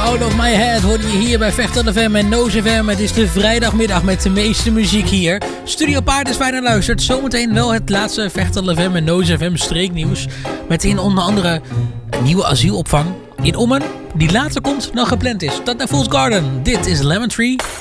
Out of My Head hoorde je hier bij Vechter FM en Noze FM. Het is de vrijdagmiddag met de meeste muziek hier. Studio Paard is bijna luisterd. Zometeen wel het laatste Vechter FM en Noze FM streeknieuws. Met in onder andere een nieuwe asielopvang in Ommen, die later komt dan gepland is. Dat naar Fool's Garden. Dit is Lemon Tree.